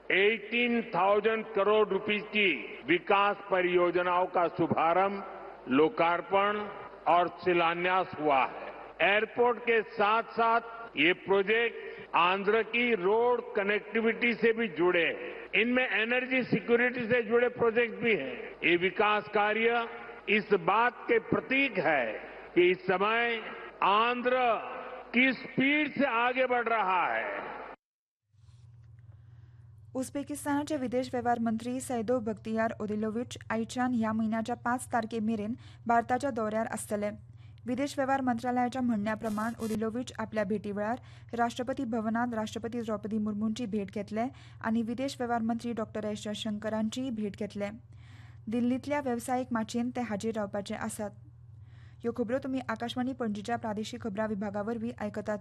18,000 करोड़ रुपए की विकास परियोजनाओं का शुभारंभ, लोकार्पण और शिलान्यास हुआ है। एयरपोर्ट के साथ साथ ये प्रोजेक्ट आंध्र की रोड कनेक्टिविटी से भी जुड़े हैं। इनमें एनर्जी सिक्योरिटी से जुड़े प्रोजेक्ट भी हैं। ये विकास कार्य इस बात के प्रतीक है कि इस समय आंध्र किस स्पीड से आगे बढ़ रहा है। उझबेकिस्तानाचे विदेश व्यवहार मंत्री सैदो बख्तियार ओदिलोविच आयच्यान ह्या म्हयन्याच्या 5 तारखेमेरेन भारताच्या दौऱ्यार आसतले. विदेश व्यवहार मंत्रालयाच्या म्हणण्याप्रमाण ओदिलोविच आपल्या भेटी वेळार राष्ट्रपती भवनात राष्ट्रपती द्रौपदी मुर्मूंची भेट घेतले आनी विदेश व्यवहार मंत्री डॉ एस जयशंकरांचीय भेट घेतले. दिल्लींतल्या वेवसायीक माचयेन ते हाजीर रावपाचे आसात. ह्यो खबरो तुमी आकाशवाणी पणजीच्या प्रादेशीक खबरां विभागावरवीं आयकतात.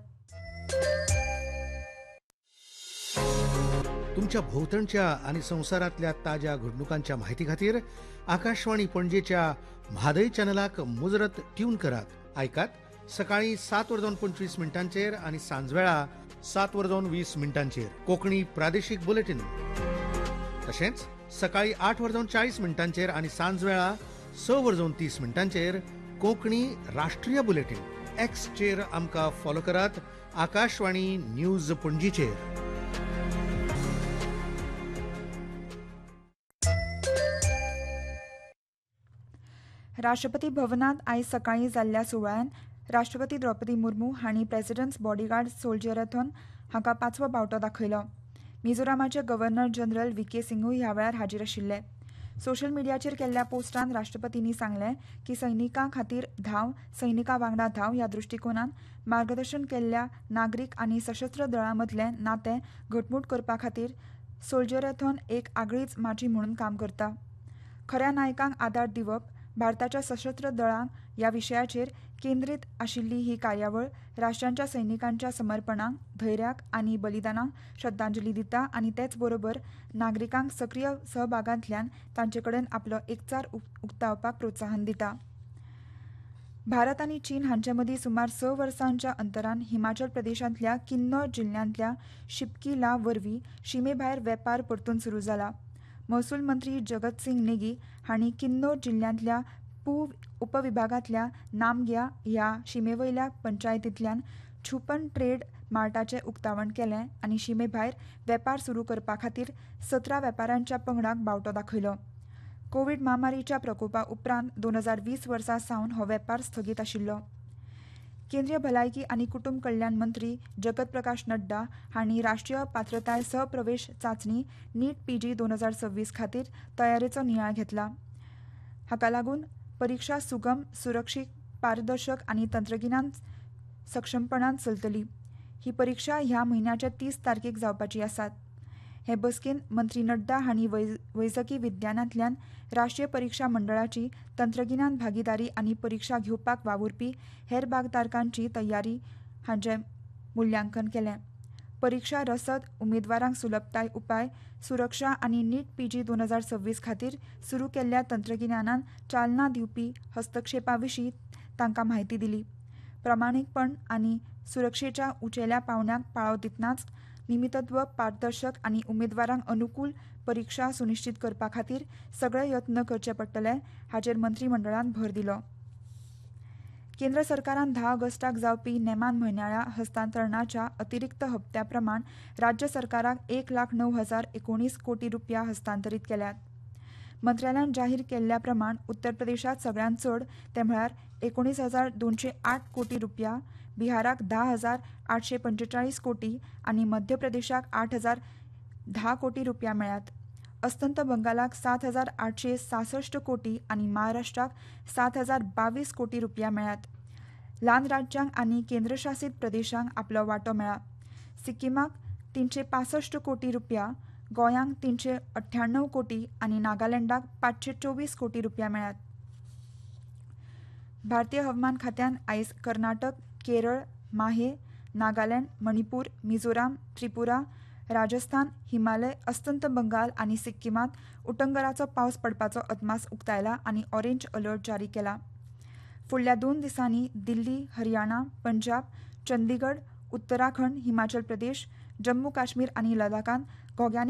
तुमच्या भोवतणच्या आणि संवसारांतल्या ताज्या घडणुकांच्या म्हायती खातीर आकाशवाणी पणजेच्या म्हादय चॅनलाक मुजरत ट्यून करात. आयकात सकाळी 7:25 आणि सांजवेळा 7:20 कोंकणी प्रादेशीक बुलेटिन. तशेंच सकाळी 8:40 आणि सांजवेळा 6:30 कोंकणी राष्ट्रीय बुलेटिन. एक्सचेर आमकां फॉलो करात. आकाशवाणी न्यूज पणजीचेर. राष्ट्रपती भवनात आयज सकाळीं जाल्ल्या सुवाळ्यान राष्ट्रपती द्रौपदी मुर्मू हांणी प्रेसिडेंट्स बॉडीगार्ड सोल्जराथॉन हाका 5वो बावटो दाखयलो. मिझोरामाचे गव्हर्नर जनरल व्ही.के. सिंगूय ह्या वेळार हाजीर आशिल्ले. सोशल मिडियाचेर केल्ल्या पोस्टान राष्ट्रपतींनी सांगलें की सैनिकां खातीर धांव, सैनिकां वांगडा धांव ह्या दृश्टिकोनान मार्गदर्शन केल्ल्या नागरीक आनी सशस्त्र दळां मदलें नातें घटमूट करपा खातीर सोल्जराथॉन एक आगळीच माची म्हणून काम करता. खऱ्या नायकांक आदार दिवप, भारताच्या सशस्त्र दळांक ह्या विशयाचेर केंद्रीत आशिल्ली ही कार्यावळ राष्ट्रांच्या सैनिकांच्या समर्पणाक, धैर्याक आनी बलिदानाक श्रद्धांजली दिता आनी तेच बरोबर नागरिकांक सक्रीय सहभागांतल्यान तांचे कडेन आपलो एकचार उक्तावपाक प्रोत्साहन दिता. भारत आनी चीन हांचे मदीं सुमार 6 वर्सांच्या अंतरान हिमाचल प्रदेशांतल्या किन्नौर जिल्ल्यांतल्या शिपकी ला वरवीं शिमेभायर वेपार परतून सुरू जाला. महसूल मंत्री जगत सिंग नेगी हांणी किन्नौर जिल्ल्यांतल्या पूव उपविभागांतल्या नामग्या ह्या शिमेवयल्या पंचायतींतल्यान छुपन ट्रेड मार्टाचें उक्तावण केलें आनी शिमेभायर वेपार सुरू करपा खातीर 17 वेपाऱ्यांच्या पंगडाक बावटो दाखयलो. कोवीड महामारीच्या प्रकोपा उपरांत 2020 वर्सा सावन हो वेपार स्थगीत आशिल्लो. केंद्रीय भलायकी आनी कुटुंब कल्याण मंत्री जगत प्रकाश नड्डा हांणी राष्ट्रीय पात्रताय सहप्रवेश चांचणी नीट PG 2026 खातीर तयारेचो नियाळ घेतला. हाका लागून परीक्षा सुगम, सुरक्षीत, पारदर्शक आनी तंत्रगिन्यान सक्षमपणान चलतली. ही परीक्षा ह्या म्हयन्याच्या 30 तारखेक जावपाची आसात. हे बसकेन मंत्री नड्डा हांणी वैजकी विज्ञानांतल्यान राष्ट्रीय परीक्षा मंडळाची तंत्रगिन्यान भागीदारी आनी परीक्षा घेवपाक वावुरपी हेर भागधारकांची तयारी हांचें मुल्यांकन केलें. परीक्षा रसद, उमेदवारांक सुलभताय उपाय, सुरक्षा आनी नीट PG 2026 खातीर सुरू केल्ल्या तंत्रगिन्यानान चालना दिवपी हस्तक्षेपा विशीं तांकां म्हायती दिली. प्रामाणीकपण आनी सुरक्षेच्या उंचेल्या पावंड्याक पाळो दितनाच निमित्व, पारदर्शक आनी उमेदवारांक अनुकूल परीक्षा सुनिश्चित करपा खातीर सगळे यत्न करचे पडटले हाचेर मंत्रिमंडळान भर दिलो. केंद्र सरकारान 10 ऑगस्टाक जावपी नेमान म्हयन्याळ्या हस्तांतरणाच्या अतिरिक्त हप्त्या प्रमाण राज्य सरकाराक 1,09,019 कोटी रुपया हस्तांतरीत केल्यात. मंत्र्यालयान जाहीर केल्ल्या प्रमाण उत्तर प्रदेशात सगळ्यांत चड ते म्हळ्यार 19,208 कोटी रुपया, बिहाराक 10,845 कोटी आनी मध्य प्रदेशाक 8,010 कोटी रुपया मेळ्ळ्यात. अस्तंत बंगालाक 7,866 कोटी आनी महाराष्ट्राक 7,022 कोटी रुपया मेळ्ळ्यात. ल्हान राज्यांक आनी केंद्रशासीत प्रदेशांक आपलो वांटो मेळ्ळा. सिक्कीमाक 365 कोटी रुपया, गोंयांक 398 कोटी आनी नागालँडाक 524 कोटी रुपया मेळ्ळ्यात. भारतीय हवामान खात्यान आयज कर्नाटक, केरळ, माहे, नागालँड, मणिपूर, मिझोराम, त्रिपुरा, राजस्थान, हिमालय, अस्तंत बंगाल आनी सिक्कीमात उटंगराचो पावस पडपाचो अदमास उक्तायला आनी ऑरेंज अलर्ट जारी केला. फुडल्या 2 दिसांनी दिल्ली, हरियाणा, पंजाब, चंदीगड, उत्तराखंड, हिमाचल प्रदेश, जम्मू काश्मीर आनी लडाखांत घोग्यांनी